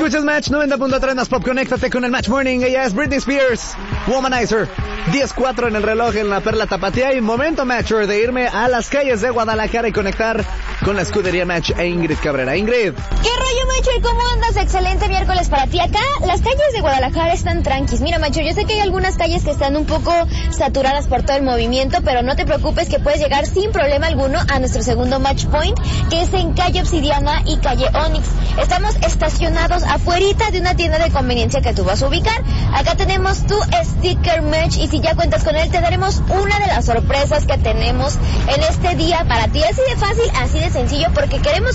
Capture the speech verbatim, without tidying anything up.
Escuchas Match noventa punto tres más Pop. Conéctate con el Match Morning. Ella es Britney Spears, Womanizer. diez cuatro en el reloj en la Perla Tapatía. Y momento, Matcher, de irme a las calles de Guadalajara y conectar con la escudería Match e Ingrid Cabrera. Ingrid. ¿Qué rollo, Matcher? ¿Cómo andas? Excelente miércoles para ti. Acá las calles de Guadalajara están tranquis. Mira, Matcher, yo sé que hay algunas calles que están un poco saturadas por todo el movimiento, pero no te preocupes que puedes llegar sin problema alguno a nuestro segundo Match Point, que es en calle Obsidiana y calle Onyx. Estamos estacionados afuerita de una tienda de conveniencia que tú vas a ubicar. Acá tenemos tu sticker Match y si ya cuentas con él te daremos una de las sorpresas que tenemos en este día para ti. Así de fácil, así de sencillo, porque queremos